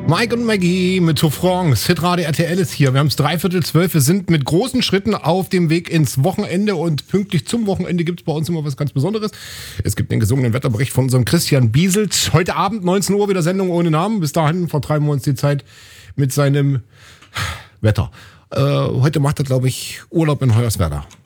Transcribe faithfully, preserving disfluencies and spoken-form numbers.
Mike und Maggie mit To France. Hitradio R T L ist hier. Wir haben es dreiviertel zwölf. Wir sind mit großen Schritten auf dem Weg ins Wochenende und pünktlich zum Wochenende gibt es bei uns immer was ganz Besonderes. Es gibt den gesungenen Wetterbericht von unserem Christian Bieselt. Heute Abend neunzehn Uhr wieder Sendung ohne Namen. Bis dahin vertreiben wir uns die Zeit mit seinem Wetter. Äh, heute macht er, glaube ich, Urlaub in Hoyerswerda.